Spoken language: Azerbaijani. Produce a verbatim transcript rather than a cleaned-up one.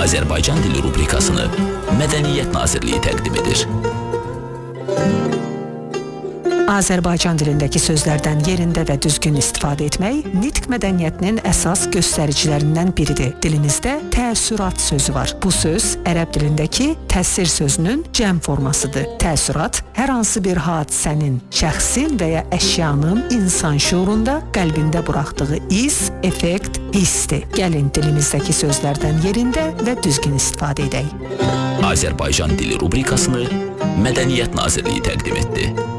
Azərbaycan dili rubrikasını Mədəniyyət Nazirliyi təqdim edir. Azərbaycan dilindəki sözlərdən yerində və düzgün istifadə etmək nitq mədəniyyətinin əsas göstəricilərindən biridir. Dilimizdə təəssürat sözü var. Bu söz ərəb dilindəki təsir sözünün cəm formasıdır. Təəssürat hər hansı bir hadisənin, şəxsin və ya əşyanın insan şuurunda, qəlbində buraxdığı iz, effekt, hissdir. Gəlin dilimizdəki sözlərdən yerində və düzgün istifadə edək. Azərbaycan dili rubrikasını Mədəniyyət Nazirliyi təqdim etdi.